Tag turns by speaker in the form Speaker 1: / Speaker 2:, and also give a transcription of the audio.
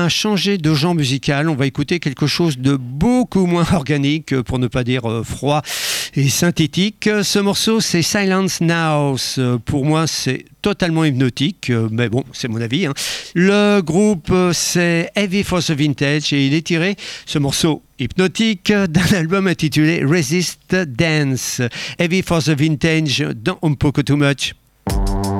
Speaker 1: va changer de genre musical. On va écouter quelque chose de beaucoup moins organique, pour ne pas dire froid et synthétique. Ce morceau, c'est Silence Now. Pour moi, c'est totalement hypnotique, mais bon, c'est mon avis. Le groupe, c'est Heavy for the Vintage et il est tiré, ce morceau hypnotique, d'un album intitulé Resist Dance. Heavy for the Vintage dans Un Poco Too Much.